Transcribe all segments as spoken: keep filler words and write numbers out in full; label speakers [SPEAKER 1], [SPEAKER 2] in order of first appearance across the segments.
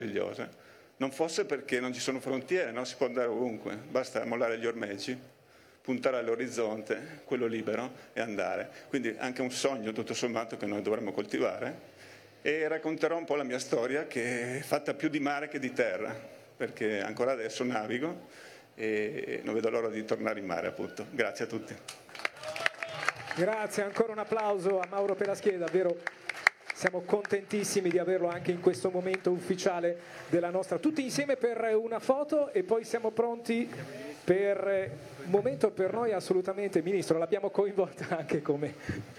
[SPEAKER 1] meravigliosa, non fosse perché non ci sono frontiere, no? Si può andare ovunque, basta mollare gli ormeggi, puntare all'orizzonte, quello libero, e andare. Quindi anche un sogno tutto sommato che noi dovremmo coltivare. E racconterò un po' la mia storia, che è fatta più di mare che di terra, perché ancora adesso navigo e non vedo l'ora di tornare in mare, appunto. Grazie a tutti.
[SPEAKER 2] Grazie, ancora un applauso a Mauro Pelaschieri, davvero siamo contentissimi di averlo anche in questo momento ufficiale della nostra. Tutti insieme per una foto e poi siamo pronti per un momento per noi assolutamente, Ministro, l'abbiamo coinvolta anche come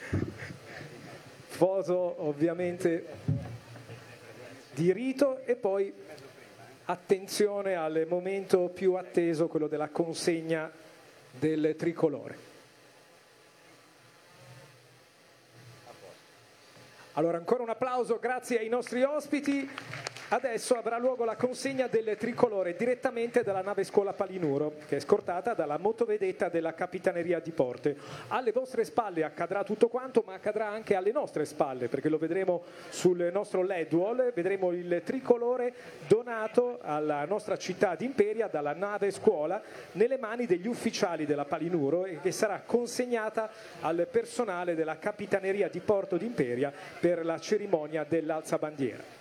[SPEAKER 2] foto ovviamente di rito, e poi attenzione al momento più atteso, quello della consegna del tricolore. Allora ancora un applauso, grazie ai nostri ospiti. Adesso avrà luogo la consegna del tricolore direttamente dalla nave scuola Palinuro, che è scortata dalla motovedetta della Capitaneria di Porto. Alle vostre spalle accadrà tutto quanto, ma accadrà anche alle nostre spalle, perché lo vedremo sul nostro L E D wall. Vedremo il tricolore donato alla nostra città di Imperia dalla nave scuola nelle mani degli ufficiali della Palinuro, e che sarà consegnata al personale della Capitaneria di Porto di Imperia per la cerimonia dell'alzabandiera.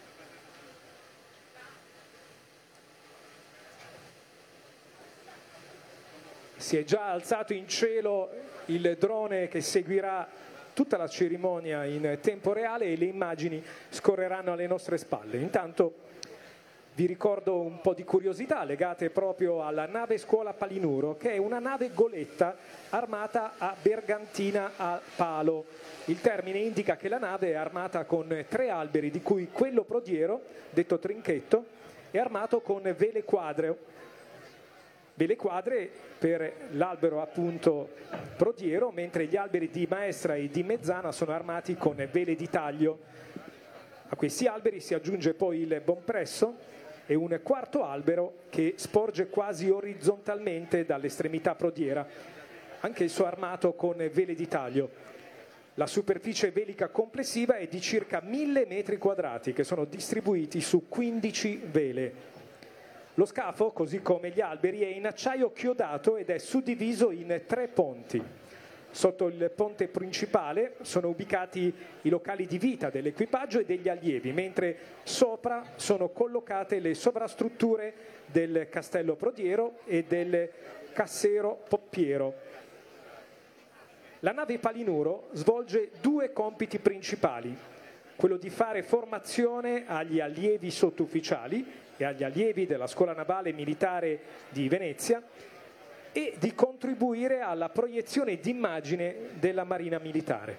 [SPEAKER 2] Si è già alzato in cielo il drone che seguirà tutta la cerimonia in tempo reale e le immagini scorreranno alle nostre spalle. Intanto vi ricordo un po' di curiosità legate proprio alla nave scuola Palinuro, che è una nave goletta armata a bergantina a palo. Il termine indica che la nave è armata con tre alberi, di cui quello prodiero, detto trinchetto, è armato con vele quadre. Vele quadre per l'albero appunto prodiero, mentre gli alberi di maestra e di mezzana sono armati con vele di taglio. A questi alberi si aggiunge poi il bompresso e un quarto albero che sporge quasi orizzontalmente dall'estremità prodiera, anch'esso armato con vele di taglio. La superficie velica complessiva è di circa mille metri quadrati, che sono distribuiti su quindici vele. Lo scafo, così come gli alberi, è in acciaio chiodato ed è suddiviso in tre ponti. Sotto il ponte principale sono ubicati i locali di vita dell'equipaggio e degli allievi, mentre sopra sono collocate le sovrastrutture del castello prodiero e del cassero poppiero. La nave Palinuro svolge due compiti principali: quello di fare formazione agli allievi sottufficiali e agli allievi della Scuola Navale Militare di Venezia e di contribuire alla proiezione d'immagine della Marina Militare.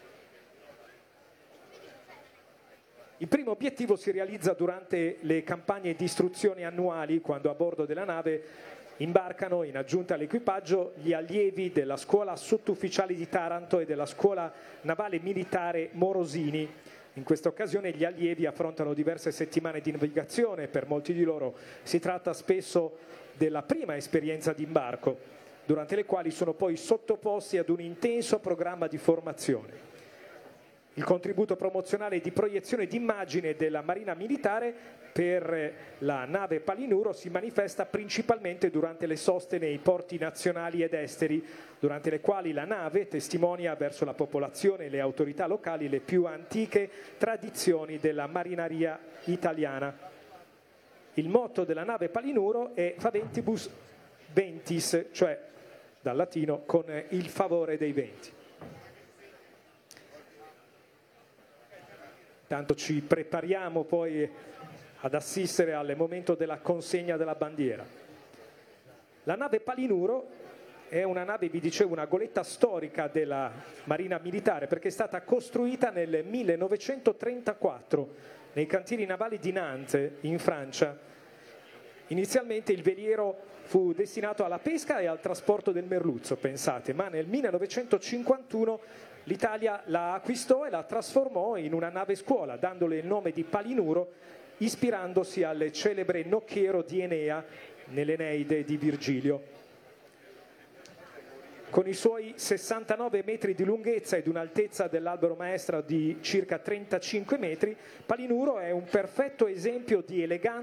[SPEAKER 2] Il primo obiettivo si realizza durante le campagne di istruzione annuali, quando a bordo della nave imbarcano, in aggiunta all'equipaggio, gli allievi della Scuola Sottufficiali di Taranto e della Scuola Navale Militare Morosini. In questa occasione gli allievi affrontano diverse settimane di navigazione. Per molti di loro si tratta spesso della prima esperienza di imbarco, durante le quali sono poi sottoposti ad un intenso programma di formazione. Il contributo promozionale di proiezione d'immagine della Marina Militare per la nave Palinuro si manifesta principalmente durante le soste nei porti nazionali ed esteri, durante le quali la nave testimonia verso la popolazione e le autorità locali le più antiche tradizioni della marineria italiana. Il motto della nave Palinuro è Faventibus Ventis, cioè dal latino con il favore dei venti. Tanto ci prepariamo poi ad assistere al momento della consegna della bandiera. La nave Palinuro è una nave, vi dicevo, una goletta storica della Marina Militare, perché è stata costruita nel millenovecentotrentaquattro nei cantieri navali di Nantes, in Francia. Inizialmente il veliero fu destinato alla pesca e al trasporto del merluzzo, pensate, ma nel millenovecentocinquantuno l'Italia la acquistò e la trasformò in una nave scuola, dandole il nome di Palinuro, ispirandosi al celebre nocchiero di Enea nell'Eneide di Virgilio. Con i suoi sessantanove metri di lunghezza ed un'altezza dell'albero maestro di circa trentacinque metri, Palinuro è un perfetto esempio di eleganza